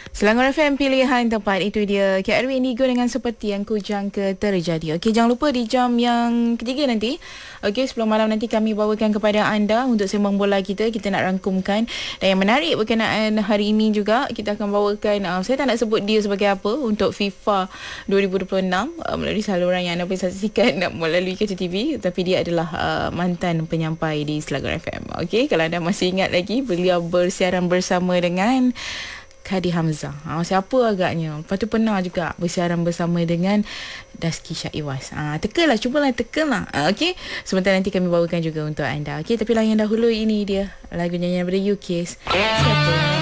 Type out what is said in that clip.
Selangor FM pilihan tempat itu dia KRW Indigo dengan seperti yang kujangka terjadi. Okey, jangan lupa di jam yang ketiga nanti, okey, 10 malam nanti kami bawakan kepada anda untuk sembang bola kita nak rangkumkan. Dan yang menarik berkenaan hari ini juga kita akan bawakan, saya tak nak sebut dia sebagai apa, untuk FIFA 2026 melalui saluran yang anda boleh saksikan melalui Kaca TV, tapi dia adalah mantan penyampai di Selangor FM. Okey, kalau anda masih ingat lagi, beliau bersiaran bersama dengan Kadi Hamzah. Siapa agaknya. Lepas tu pernah juga bersiaran bersama dengan Daski Syaiwas. Tekanlah, cubalah tekanlah. Okey. Sebentar nanti kami bawakan juga untuk anda. Okey, tapi yang dahulu ini dia lagu nyanyian daripada UKIS. Siapa?